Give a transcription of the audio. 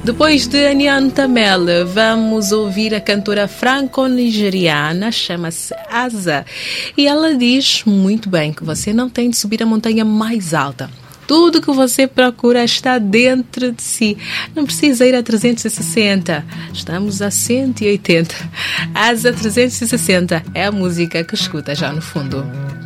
Depois de Anian Tamel, vamos ouvir a cantora franco-nigeriana, chama-se Asa. E ela diz muito bem que você não tem de subir a montanha mais alta. Tudo que você procura está dentro de si. Não precisa ir a 360. Estamos a 180. Asa 360 é a música que escuta já no fundo.